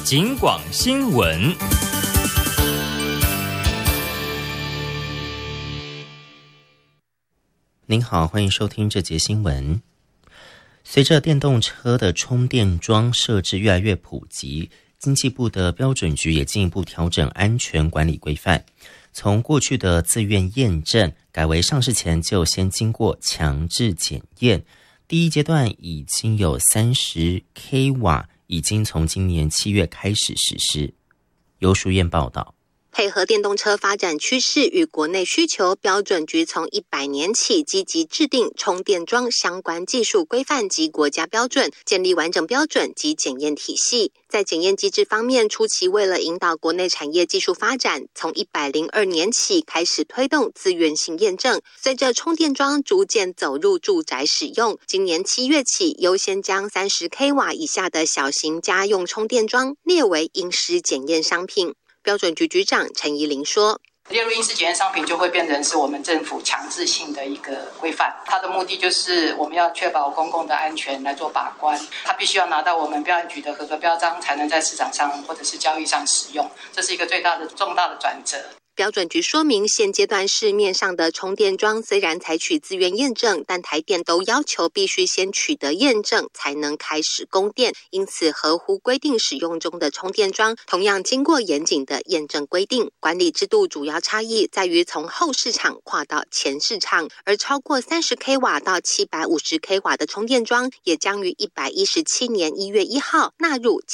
警广新闻。 您好，欢迎收听这节新闻。随着电动车的充电桩设置越来越普及，经济部的标准局也进一步调整安全管理规范，从过去的自愿验证改为上市前就先经过强制检验。第一阶段已经有30 kW， 已经从今年7月开始实施。由淑燕报道。 配合电动车发展趋势与国内需求，标准局从100年起积极制定充电桩相关技术规范及国家标准，建立完整标准及检验体系。在检验机制方面，初期为了引导国内产业技术发展，从102年起开始推动自愿性验证。随着充电桩逐渐走入住宅使用，今年7月起优先将30 kW 以下的小型家用充电桩列为应施检验商品。标准局局长陈怡玲说， 列入应施检验商品就会变成是我们政府强制性的一个规范，它的目的就是我们要确保公共的安全来做把关，它必须要拿到我们标案局的合格标章才能在市场上或者是交易上使用，这是一个重大的转折。 标准局说明，现阶段市面上的充电桩虽然采取自愿验证，但台电都要求必须先取得验证才能开始供电，因此合乎规定使用中的充电桩同样经过严谨的验证规定。管理制度主要差异在于从后市场跨到前市场，而超过30 kW 到750 kW 的充电桩也将于117年1月1号纳入